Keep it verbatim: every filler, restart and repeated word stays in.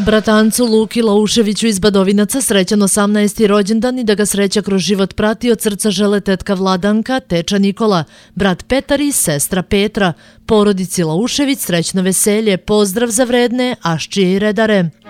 Bratancu Luki Lauševiću iz Badovinaca srećan osamnaesti rođendan i da ga sreća kroz život prati od srca žele tetka Vladanka, teča Nikola, brat Petar i sestra Petra. Porodici Laušević srećno veselje, pozdrav za vredne Aščije i redare.